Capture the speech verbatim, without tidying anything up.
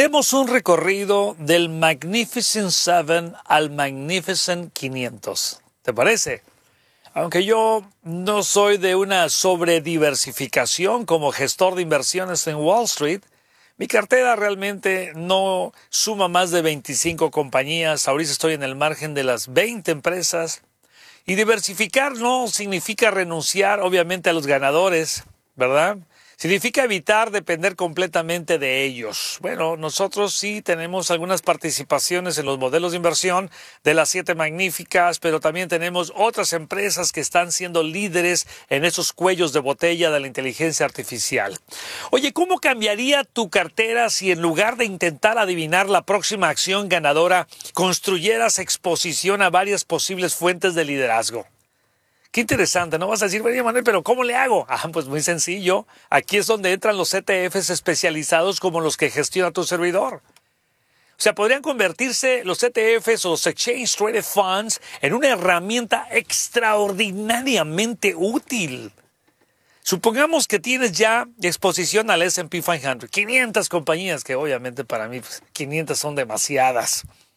Demos un recorrido del Magnificent Seven al Magnificent quinientos. ¿Te parece? Aunque yo no soy de una sobrediversificación como gestor de inversiones en Wall Street, mi cartera realmente no suma más de veinticinco compañías. Ahorita estoy en el margen de las veinte empresas. Y diversificar no significa renunciar, obviamente, a los ganadores, ¿verdad? Significa evitar depender completamente de ellos. Bueno, nosotros sí tenemos algunas participaciones en los modelos de inversión de las siete magníficas, pero también tenemos otras empresas que están siendo líderes en esos cuellos de botella de la inteligencia artificial. Oye, ¿cómo cambiaría tu cartera si en lugar de intentar adivinar la próxima acción ganadora, construyeras exposición a varias posibles fuentes de liderazgo? Qué interesante, ¿no? Vas a decir, oye, Manuel, pero ¿cómo le hago? Ah, pues muy sencillo. Aquí es donde entran los E T Fs especializados como los que gestiona tu servidor. O sea, podrían convertirse los E T Fs o los Exchange Traded Funds en una herramienta extraordinariamente útil. Supongamos que tienes ya exposición al S and P quinientos, quinientas compañías, que obviamente para mí pues, quinientas son demasiadas.